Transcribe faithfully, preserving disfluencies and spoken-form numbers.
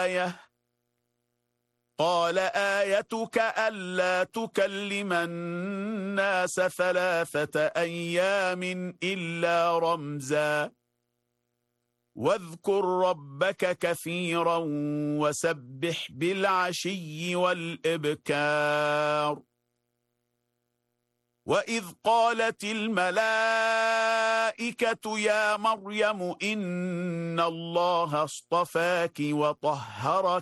آية؟ قال آيتك ألا تكلم الناس ثلاثة أيام إلا رمزا واذكر ربك كثيرا وسبح بالعشي والإبكار. وإذ قالت الملائكة يا مريم إن الله اصطفاك وطهرك